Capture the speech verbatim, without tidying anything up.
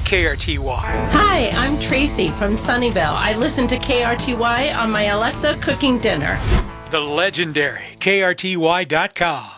K R T Y. Hi, I'm Tracy from Sunnyvale. I listen to K R T Y on my Alexa cooking dinner. The legendary K R T Y dot com.